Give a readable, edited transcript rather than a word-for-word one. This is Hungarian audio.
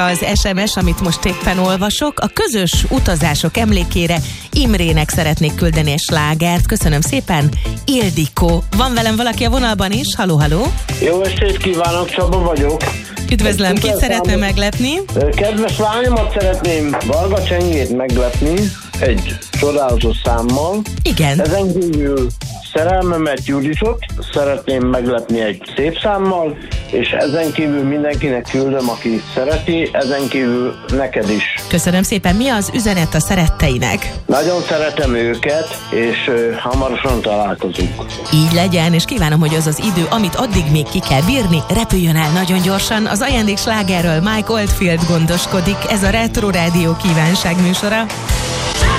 Az SMS, amit most éppen olvasok, a közös utazások emlékére Imrének szeretnék küldeni egy slágert. Köszönöm szépen, Ildikó. Van velem valaki a vonalban is? Halló, halló. Jó estét kívánok, Csaba vagyok. Üdvözlöm, kit szeretne meglepni? Kedves lányomat szeretném, Varga Csengét meglepni egy csodálatos számmal. Igen. Ezen kívül szerelmemet, Juditot szeretném meglepni egy szép számmal, és ezen kívül mindenkinek küldöm, aki szereti, ezen kívül neked is. Köszönöm szépen. Mi az üzenet a szeretteinek? Nagyon szeretem őket, és hamarosan találkozunk. Így legyen, és kívánom, hogy az az idő, amit addig még ki kell bírni, repüljön el nagyon gyorsan. Az ajándék slágerről Mike Oldfield gondoskodik. Ez a Retro Rádió kívánság műsora.